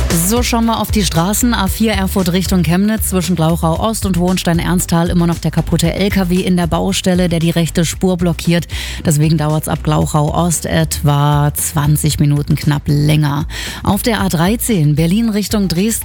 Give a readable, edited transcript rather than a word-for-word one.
So, schauen wir auf die Straßen. A4 Erfurt Richtung Chemnitz zwischen Glauchau Ost und Hohenstein-Ernsthal immer noch der kaputte LKW in der Baustelle, der die rechte Spur blockiert. Deswegen dauert es ab Glauchau Ost etwa 20 Minuten knapp länger. Auf der A13 Berlin Richtung Dresden